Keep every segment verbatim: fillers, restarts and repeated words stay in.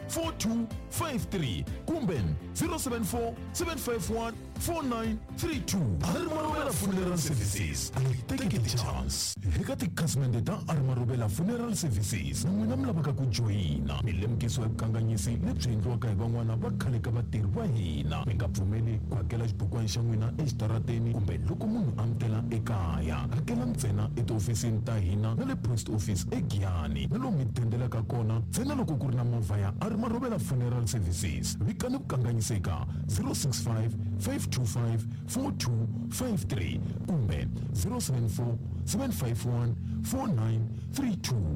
four two five three kumbe zero seven four seven five one four nine three two. Armarobela Funeral Services, take a chance. Eka tikhasimende ta Armarobela Funeral Services n'wina mi lavaka ku joyina milemukisi ya vukanganyisi lebyi endliwaka hi van'wana va khale ka vatirhi va hina. Mi nga pfumeli ku hakela xibukwana xa n'wina exitarateni kumbe loko munhu amukela ekaya. Hakela ntsena etihofisini ta hina na le post office eGiyani na lomu mi tendelaka kona ntsena loko ku ri na movha ya Armarobela Funeral Services. Vikani vukanganyiseka zero six five five two five four two five three kumbe zero seven four seven five one four nine three two.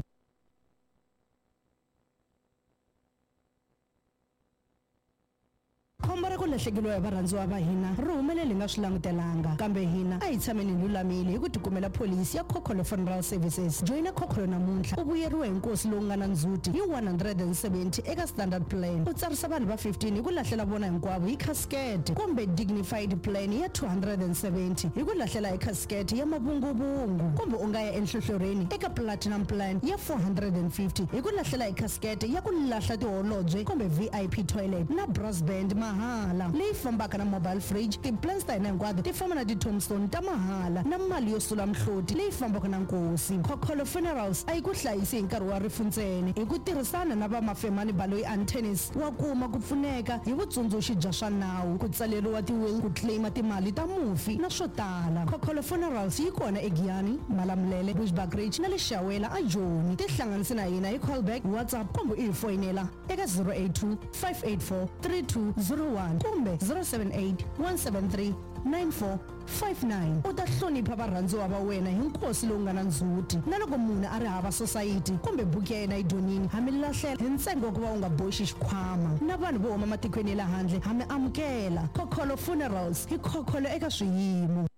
Khombo ra ku lahlekeriwa hi varhandziwa va hina ri humelele nga swi langutelanga kambe hina a hi tshameni hi lulamile hi ku tikumela pholisi ya Khokholo Funeral Services. Joyina Khokholo namuntlha u vuyeriwa hi nkosi lowu nga na ndzhuti hi one hundred seventy eka standard plan. U tsarisa vanhu va fifteen hi ku lahlela vona hinkwavo hi casket kumbe dignified plan ya two hundred seventy hi ku lahlela hi casket ya mavunguvungu kumbe u nga ya enhlohloreni eka platinum plan ya four hundred fifty hi ku lahlela hi casket ya ku lahla tiholobye kumbe V I P toilet na brass band mahala leyi fambaka na mobile fridge. Ti-plans ta hina hinkwato ti famba na ti-tombstone ta mahala na mali yo sula mhloti leyi fambaka na nkosi. Khokholo Funerals a yi ku hlayisi hi nkarhi wa rifu ntsena hi ku tirhisana na vamafemani Baloyi Antennis wa kuma ku pfuneka hi vutsundzuxi bya swa nawu, ku tsaleriwa ti-will, ku claima timali ta mufi na swo tala. Khokholo Funerals yi kona eGiyani, Malamulele, Bushbuckridge na le Xawela a Joni. Tihlanganisi na hina hi callback, WhatsApp kumbe i hi foyinela eka zero eight two five eight four three two zero one kumbe zero seven eight one seven three nine four five nine. U ta hlonipha varhandziwa va wena hi nkosi lowu nga na ndzhuti. Na loko munhu a ri hava society kumbe buku ya yena yi donini ha mi lahlela hi ntsengo wa ku va u nga boxi xikhwama. Na vanhu vo huma matikweni ya le handle ha mi amukela. Khokholo Funerals hi khokholo eka swiyimo.